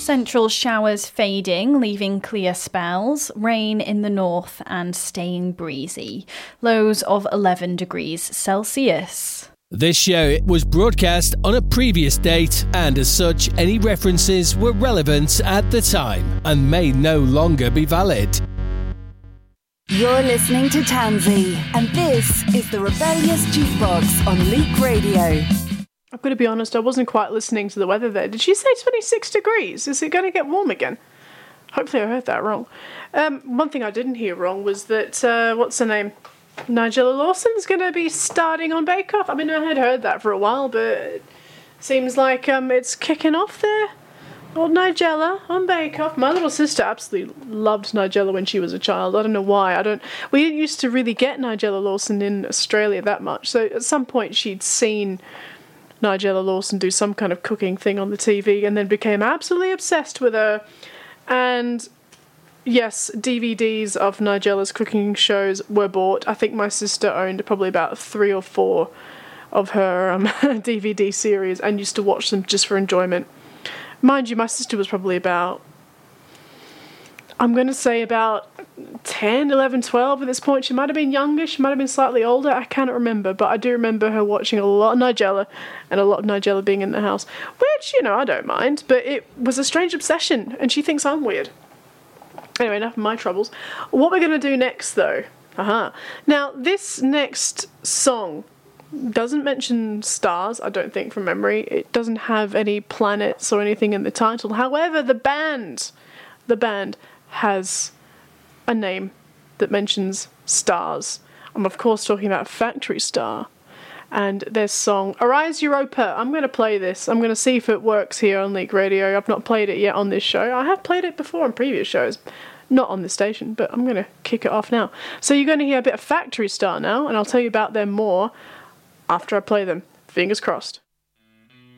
Central showers fading, leaving clear spells. Rain in the north and staying breezy. Lows of 11 degrees Celsius. This show was broadcast on a previous date, and as such, any references were relevant at the time and may no longer be valid. You're listening to Tansy, and this is the Rebellious Jukebox on Leak Radio. I've got to be honest, I wasn't quite listening to the weather there. Did she say 26 degrees? Is it going to get warm again? Hopefully I heard that wrong. One thing I didn't hear wrong was that, what's her name? Nigella Lawson's going to be starting on Bake Off. I mean, I had heard that for a while, but it seems like it's kicking off there. Old Nigella on Bake Off. My little sister absolutely loved Nigella when she was a child. I don't know why. We didn't used to really get Nigella Lawson in Australia that much. So at some point she'd seen Nigella Lawson do some kind of cooking thing on the TV and then became absolutely obsessed with her. And yes, DVDs of Nigella's cooking shows were bought. I think my sister owned probably about 3 or 4 of her DVD series and used to watch them just for enjoyment. Mind you, my sister was probably about, I'm going to say about 10, 11, 12 at this point. She might have been younger, she might have been slightly older, I cannot remember, but I do remember her watching a lot of Nigella and a lot of Nigella being in the house, which, I don't mind, but it was a strange obsession, and she thinks I'm weird. Anyway, enough of my troubles. What we're going to do next, though, now, this next song doesn't mention stars, I don't think, from memory. It doesn't have any planets or anything in the title. However, the band has a name that mentions stars. I'm, of course, talking about Factory Star and their song Arise Europa. I'm going to play this. I'm going to see if it works here on Leak Radio. I've not played it yet on this show. I have played it before on previous shows. Not on this station, but I'm going to kick it off now. So you're going to hear a bit of Factory Star now, and I'll tell you about them more after I play them. Fingers crossed.